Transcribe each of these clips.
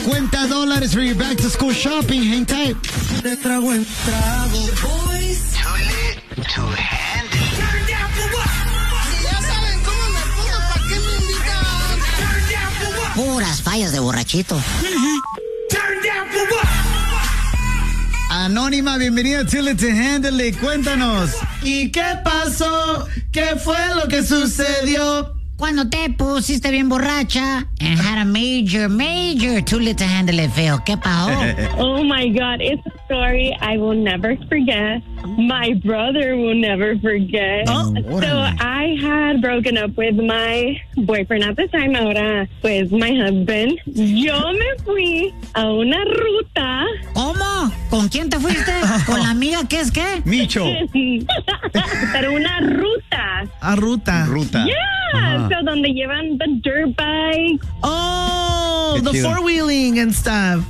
$50 for your back to school shopping. Hang tight. Te trago en trago. Boys. Too lit to handle. Turn down for what? Si ya saben cómo me pongo, ¿para qué me invitan? Turn down for what? Puras fallas de borrachito. Turn down for what? Anónima, bienvenida a Too Lit to Handle. Cuéntanos. ¿Y qué pasó? ¿Qué fue lo que sucedió? Cuando te pusiste bien borracha and had a major too lit to handle it feo. ¿Qué pasó? Oh my God, it's a story I will never forget. My brother will never forget. Oh, so I had broken up with my boyfriend at the time, ahora pues my husband. Yo me fui a una ruta. ¿Cómo? ¿Con quién te fuiste? ¿Con la amiga que es qué? Micho. Pero una ruta. A ruta. Ruta. Yeah, so donde llevan the dirt bikes. Oh, Qué the chido. four-wheeling and stuff.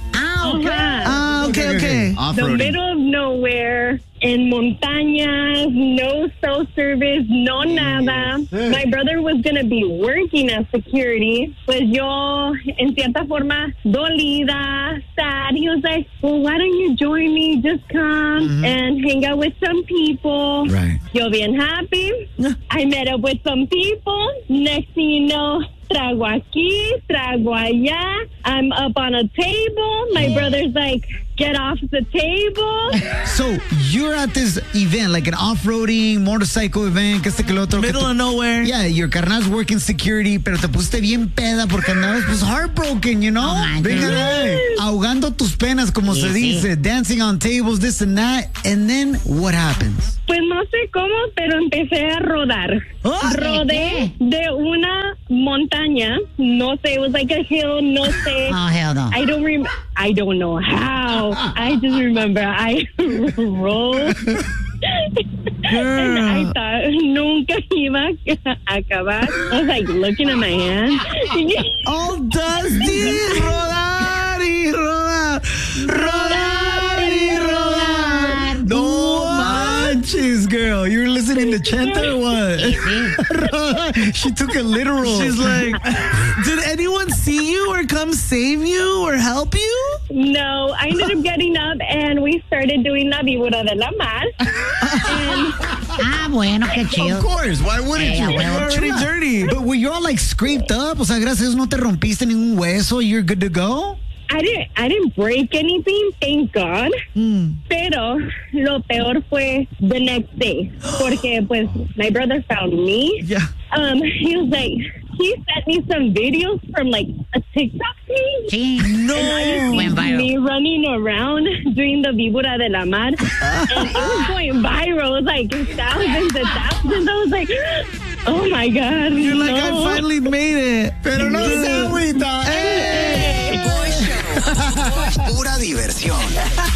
Okay. The Off-roading. middle of nowhere, en montañas, no cell service, no nada. My brother was going to be working as security. Pues yo, en cierta forma, dolida, sad. He was like, well, why don't you join me? Just come and hang out with some people. Right. Yo bien happy. I met up with some people. Next thing you know, trago aquí, trago allá. I'm up on a table. My brother's like, get off the table. So, you're at this event, like an off-roading motorcycle event, que este que lo otro. Middle of nowhere. Yeah, your carnal's working security, pero te pusiste bien peda porque andabas pues heartbroken, you know? Oh, my Venga, God. ahogando tus penas, como se dice, dancing on tables, this and that, and then what happens? Pues no sé cómo, pero empecé a rodar. Rodé de una montaña. No sé, it was like a hill, no sé. Oh, hell no. I don't know how. I just remember I rolled. And I thought nunca iba a acabar. I was like looking at my hand. All dusty. Rodar y rodar. Rodar y rodar. No manches, girl. You were listening to Chenta or what? She took a literal. She's like, did anyone see you or come save you or help you? No, I ended up getting up and we started doing La Víbora de la Mar. And Bueno, qué chido. Of course, why wouldn't you? You're already dirty. But were you all like scraped up? O sea, gracias a Dios no te rompiste ningún hueso. You're good to go? I didn't break anything, thank God. Pero lo peor fue the next day. Porque pues my brother found me. Yeah. He was like, he sent me some videos from like a TikTok page. Sí. No. Went viral. Me running around doing the Víbora de la Mar. And it was going viral. It was like thousands and thousands. I was like, oh my God. You're like, I no. finally made it. Pero no se agüita. Boy Show. Pura diversión.